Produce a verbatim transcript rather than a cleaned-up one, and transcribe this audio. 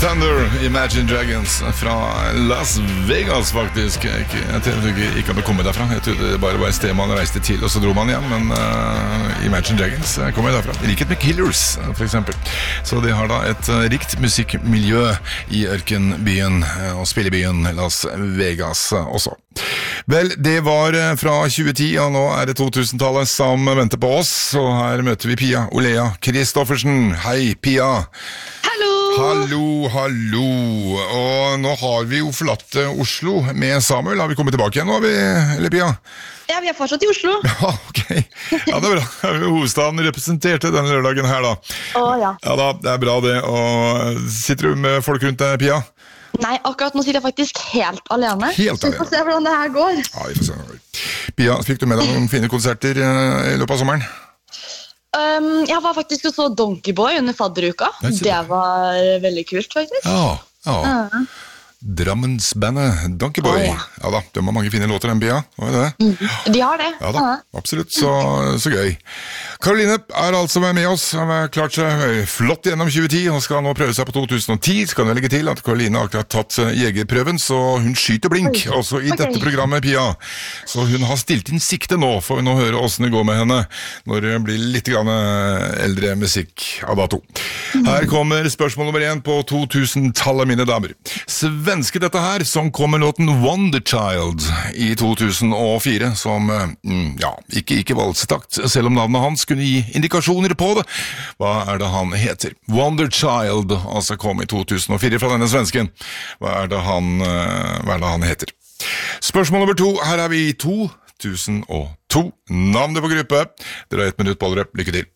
Thunder, Imagine Dragons fra Las Vegas faktisk. Jeg, jeg trodde ikke, ikke om det kom derfra. Jeg trodde det bare var et sted man reiste til, og så dro man hjem. Men uh, Imagine Dragons kommer derfra. Riket med Killers, for eksempel. Så de har da et uh, rikt musikkmiljø i ørkenbyen uh, og spillebyen Las Vegas uh, også. Vel, det var fra tjue ti, og nå er det to-tusentallet som venter på oss. Og her møter vi Pia Olea Kristoffersen. Hei, Pia. Hallo! Hallo, hallo. Og nå har vi jo forlatt Oslo med Samuel. Har vi kommet tilbake igjen nå, vi, eller Pia? Ja, vi er fortsatt i Oslo. Ja, ok. Ja, det er bra. Hovedstaden representerte denne lørdagen her da. Å, ja. Ja da, det er bra det. Og sitter du med folk rundt deg, Pia? Nei, akkurat nå sitter jeg faktisk helt alene. Helt alene. Så vi får se hvordan det her går. Ja, vi får se. Pia, fikk du med deg noen fine konserter i løpet av sommeren? Um, jeg var faktisk og så Donkey Boy under fadderuka. Det var veldig kult, faktisk. Ja, ja. Uh-huh. Drammensbandet Donkey Boy. Oh, ja. Ja da, de har mange fine låter, den Pia. Hva er det? Mm, de har det. Ja da, absolutt. Så, så gøy. Karoline er altså med oss. Hun har klart seg flott gjennom tjue ti og skal nå prøve seg på to tusen og ti. Skal jeg legge til at Karoline har akkurat tatt jegerprøven, så hun skyter blink også i okay. dette programmet, Pia. Så hun har stilt inn sikte nå, for nå høre hvordan det går med henne når det blir litt grann eldre musikk av dato. Her kommer spørsmål nummer én på to tusen-tallet, mine damer. Svenske dette her, som kom med låten Wonder Child i to tusen og fire, som, ja, ikke, ikke valgstakt, selv om navnet hans kunne gi indikasjoner på det. Hva er det han heter? Wonder Child, altså kom i to tusen og fire fra denne svensken. Hva er det han, hva er det han heter? Spørsmål nummer to, her er vi i to tusen og to. Navnet på gruppe. Dere har ett minutt på dere. Lykke til.